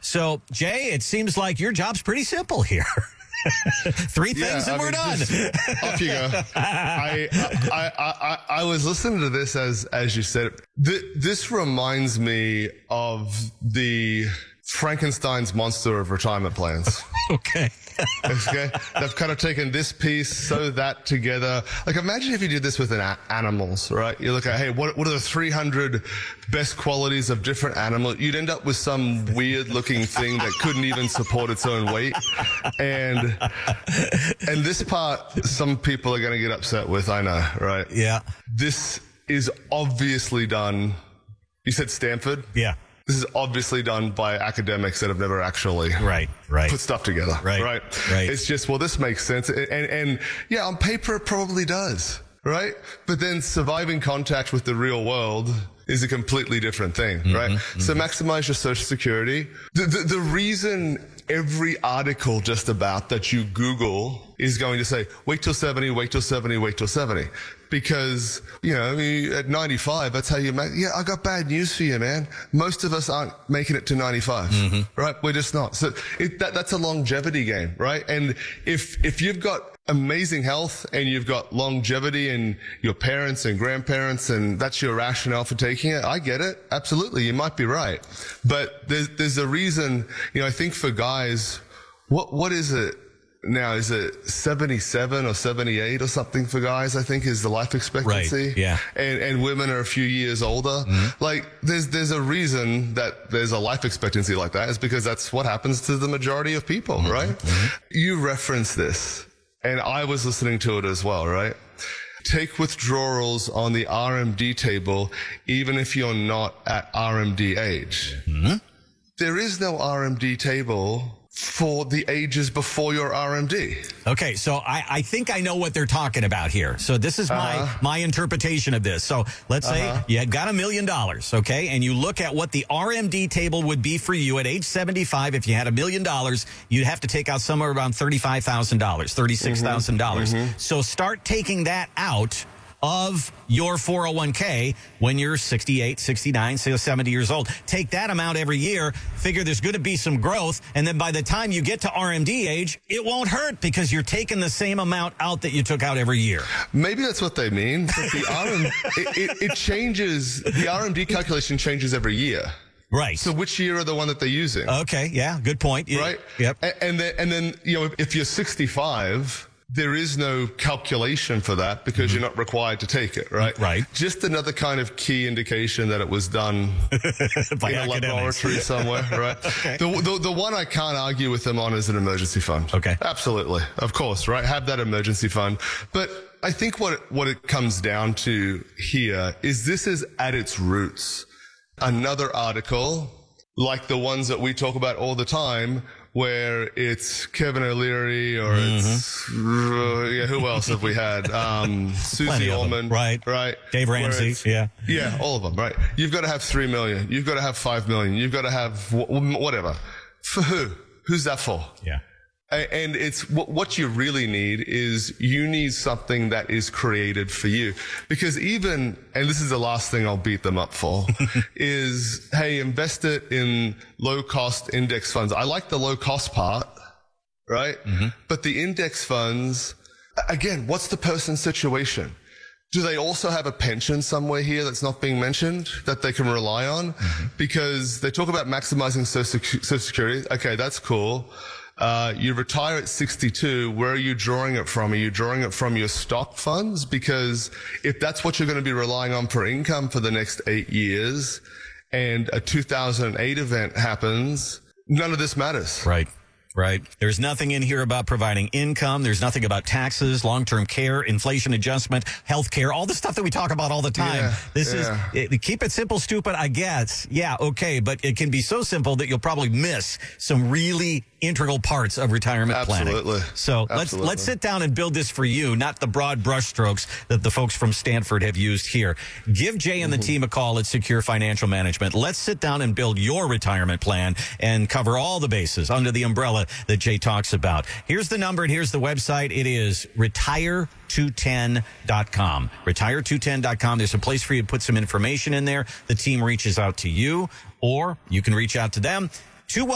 So, Jay, it seems like your job's pretty simple here. Three things and we're done. Off you go. I was listening to this as you said. This reminds me of the Frankenstein's monster of retirement plans. Okay. Okay. They've kind of taken this piece, sew that together. Like, imagine if you did this with animals, right? You look at, hey, what are the 300 best qualities of different animals? You'd end up with some weird looking thing that couldn't even support its own weight. And this part, some people are going to get upset with, I know, right? Yeah. This is obviously done. You said Stanford? Yeah. This is obviously done by academics that have never actually put stuff together. Right. It's just, well, this makes sense. And yeah, on paper, it probably does. Right. But then surviving contact with the real world is a completely different thing. Right. So maximize your Social Security. The reason every article just about that you Google is going to say, wait till 70, wait till 70, wait till 70. Because, at 95, that's how you make, I got bad news for you, man. Most of us aren't making it to 95, right? We're just not. So that's a longevity game, right? And if you've got amazing health and you've got longevity in your parents and grandparents and that's your rationale for taking it, I get it. Absolutely. You might be right. But there's a reason, I think for guys, what is it? Now, is it 77 or 78 or something for guys, I think, is the life expectancy? Right, yeah. And women are a few years older. Like, there's a reason that there's a life expectancy like that is because that's what happens to the majority of people, right? You referenced this, and I was listening to it as well, right? Take withdrawals on the RMD table, even if you're not at RMD age. There is no RMD table for the ages before your RMD. Okay, so I think I know what they're talking about here. So this is my interpretation of this. So let's say you got $1 million, okay, and you look at what the RMD table would be for you at age 75. If you had $1 million, you'd have to take out somewhere around $35,000, $36,000. So start taking that out of your 401k when you're 68, 69, 70 years old. Take that amount every year, figure there's going to be some growth, and then by the time you get to RMD age, it won't hurt because you're taking the same amount out that you took out every year. Maybe that's what they mean. But the it changes, the RMD calculation changes every year. Right. So which year are the one that they're using? Okay, yeah, good point. Right? Yep. And then if you're 65, there is no calculation for that because you're not required to take it, right? Right. Just another kind of key indication that it was done by in a laboratory somewhere, right? Okay. The one I can't argue with them on is an emergency fund. Okay. Absolutely. Of course, right? Have that emergency fund. But I think what it comes down to here is this is at its roots another article like the ones that we talk about all the time where it's Kevin O'Leary or it's, who else have we had? Susie Orman. Right. Dave Ramsey. Yeah, all of them, right? You've got to have 3 million. You've got to have 5 million. You've got to have whatever. For who? Who's that for? Yeah. And it's what you really need is you need something that is created for you. Because and this is the last thing I'll beat them up for, is, hey, invest it in low cost index funds. I like the low cost part, right? But the index funds, again, what's the person's situation? Do they also have a pension somewhere here that's not being mentioned that they can rely on? Because they talk about maximizing Social Security. Okay, that's cool. You retire at 62. Where are you drawing it from? Are you drawing it from your stock funds? Because if that's what you're going to be relying on for income for the next 8 years and a 2008 event happens, none of this matters. Right. There's nothing in here about providing income. There's nothing about taxes, long-term care, inflation adjustment, health care, all the stuff that we talk about all the time. Keep it simple, stupid, I guess. Yeah, okay. But it can be so simple that you'll probably miss some really integral parts of retirement planning. So let's sit down and build this for you, not the broad brushstrokes that the folks from Stanford have used here. Give Jay and the team a call at Secure Financial Management. Let's sit down and build your retirement plan and cover all the bases under the umbrella that Jay talks about. Here's the number and here's the website. It is retire210.com. Retire210.com. There's a place for you to put some information in there. The team reaches out to you, or you can reach out to them.